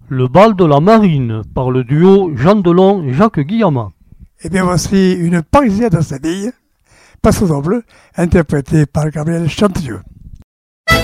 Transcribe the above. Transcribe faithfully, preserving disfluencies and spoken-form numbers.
Le bal de la marine par le duo Jean Delon et Jacques Guillama. Eh bien voici une Parisienne à Séville, Passe au bleu, interprétée par Gabriel Chantilleux.